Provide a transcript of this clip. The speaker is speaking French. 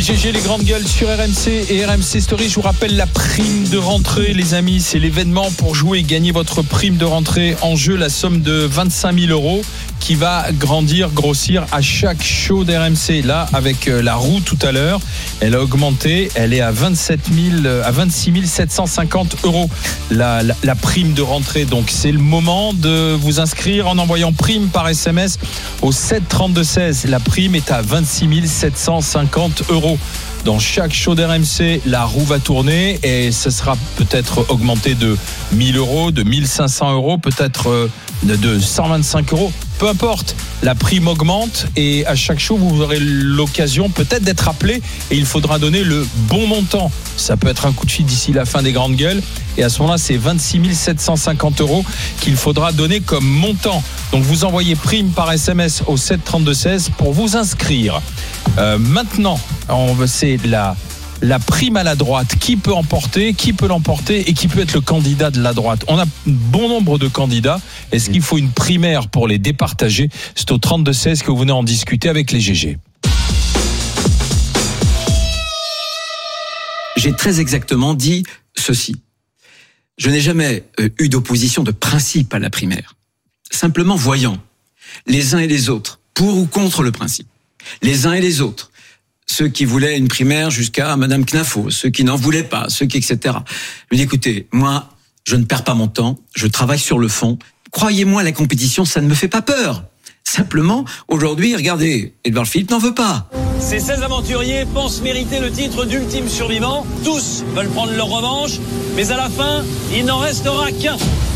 Les GG, les grandes gueules sur RMC et RMC Story. Je vous rappelle la prime de rentrée, les amis. C'est l'événement pour jouer et gagner votre prime de rentrée. En jeu, la somme de 25 000 € qui va grossir à chaque show d'RMC. Là, avec la roue tout à l'heure, elle a augmenté. Elle est à 26 750 €. La prime de rentrée. Donc, c'est le moment de vous inscrire en envoyant prime par SMS au 7 32 16. La prime est à 26 750 €. Dans chaque show d'RMC, la roue va tourner et ça sera peut-être augmenté de 1 000 €, de 1 500 €, peut-être de 125 €. Peu importe, la prime augmente et à chaque show, vous aurez l'occasion peut-être d'être appelé et il faudra donner le bon montant. Ça peut être un coup de fil d'ici la fin des grandes gueules et à ce moment-là, c'est 26 750 € qu'il faudra donner comme montant. Donc vous envoyez prime par SMS au 7 32 16 pour vous inscrire. Maintenant, c'est la prime à la droite. Qui peut l'emporter et qui peut être le candidat de la droite? On a bon nombre de candidats. Est-ce qu'il faut une primaire pour les départager? C'est au 32 16 que vous venez en discuter avec les GG. J'ai très exactement dit ceci. Je n'ai jamais eu d'opposition de principe à la primaire. Simplement voyant les uns et les autres, pour ou contre le principe, les uns et les autres, ceux qui voulaient une primaire jusqu'à Madame Knafo, ceux qui n'en voulaient pas, ceux qui, etc. Je me dis, écoutez, moi, je ne perds pas mon temps, je travaille sur le fond. Croyez-moi, la compétition, ça ne me fait pas peur. Simplement, aujourd'hui, regardez, Édouard Philippe n'en veut pas. Ces 16 aventuriers pensent mériter le titre d'ultime survivant. Tous veulent prendre leur revanche, mais à la fin, il n'en restera qu'un.